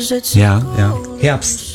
Ja. Herbst.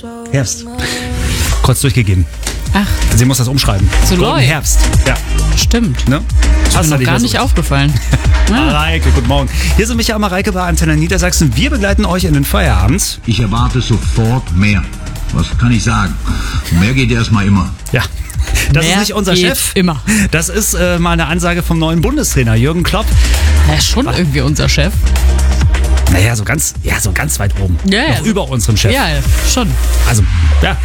Kurz durchgegeben. Ach, Sie muss das umschreiben. So Golden läuft. Herbst. Ja. stimmt. Ne? Ist mir noch gar nicht aufgefallen. Mareike, guten Morgen. Hier sind Michael und Mareike bei Antenne Niedersachsen. Wir begleiten euch in den Feierabend. Ich erwarte sofort mehr. Was kann ich sagen? Mehr geht erstmal immer. Ja. Das Mehr ist nicht unser geht Chef. immer. Das ist mal eine Ansage vom neuen Bundestrainer Jürgen Klopp. Er ist schon irgendwie unser Chef. Naja, so ganz weit oben. Ja, Noch über unserem Chef. Ja, schon. Also, ja.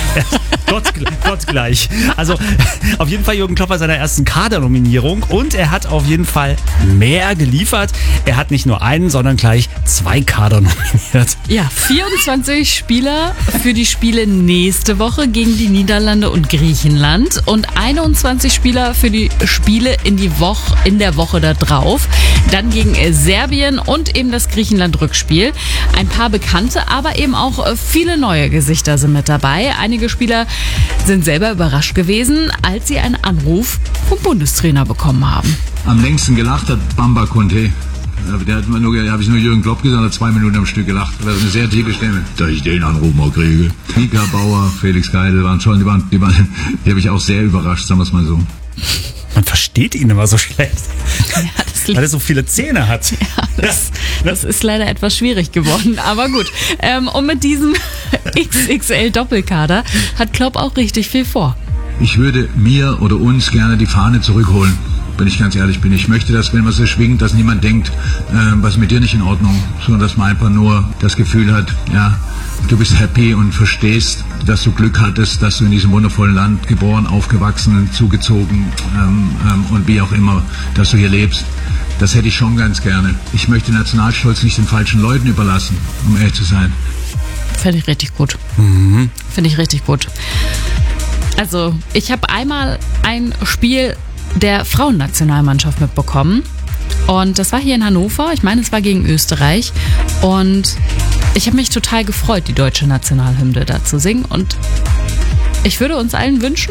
Gott gleich. Also, auf jeden Fall Jürgen Klopp bei seiner ersten Kadernominierung und er hat auf jeden Fall mehr geliefert. Er hat nicht nur einen, sondern gleich 2 Kader nominiert. Ja, 24 Spieler für die Spiele nächste Woche gegen die Niederlande und Griechenland und 21 Spieler für die Spiele in der Woche da drauf. Dann gegen Serbien und eben das Griechenland-Rückspiel. Ein paar bekannte, aber eben auch viele neue Gesichter sind mit dabei. Einige Spieler sind selber überrascht gewesen, als sie einen Anruf vom Bundestrainer bekommen haben. Am längsten gelacht hat Bamba Conte. Der hat habe ich nur Jürgen Klopp gesagt, hat 2 Minuten am Stück gelacht. Das ist eine sehr tiefe Stimme. Dass ich den Anruf mal kriege. Mika Bauer, Felix Geidel waren schon, die habe ich auch sehr überrascht, sagen wir es mal so. Man versteht ihn immer so schlecht. Ja, weil er so viele Zähne hat. Ja, das ist leider etwas schwierig geworden, aber gut. Und mit diesem XXL-Doppelkader hat Klopp auch richtig viel vor. Ich würde mir oder uns gerne die Fahne zurückholen, wenn ich ganz ehrlich bin. Ich möchte, dass, wenn man so schwingt, dass niemand denkt, was ist mit dir nicht in Ordnung, sondern dass man einfach nur das Gefühl hat, ja, du bist happy und verstehst, dass du Glück hattest, dass du in diesem wundervollen Land geboren, aufgewachsen, zugezogen und wie auch immer, dass du hier lebst. Das hätte ich schon ganz gerne. Ich möchte Nationalstolz nicht den falschen Leuten überlassen, um ehrlich zu sein. Finde ich richtig gut. Finde ich richtig gut. Also, ich habe einmal ein Spiel der Frauennationalmannschaft mitbekommen. Und das war hier in Hannover. Ich meine, es war gegen Österreich. Und ich habe mich total gefreut, die deutsche Nationalhymne da zu singen. Und ich würde uns allen wünschen,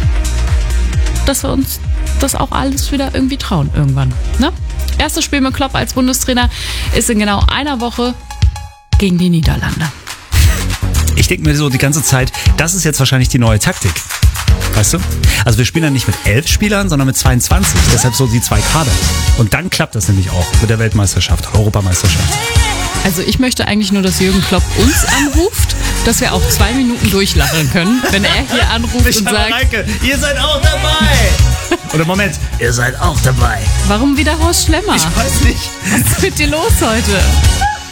dass wir uns das auch alles wieder irgendwie trauen irgendwann. Ne? Erstes Spiel mit Klopp als Bundestrainer ist in genau einer Woche gegen die Niederlande. Ich denke mir so die ganze Zeit, das ist jetzt wahrscheinlich die neue Taktik. Weißt du? Also wir spielen dann nicht mit 11 Spielern, sondern mit 22. Deshalb so die 2 Kader. Und dann klappt das nämlich auch mit der Weltmeisterschaft, Europameisterschaft. Also ich möchte eigentlich nur, dass Jürgen Klopp uns anruft, dass wir auch 2 Minuten durchlachen können, wenn er hier anruft und sagt, Mareike, ihr seid auch dabei. Oder Moment, ihr seid auch dabei. warum wieder Horst Schlemmer? Ich weiß nicht. Was ist mit dir los heute?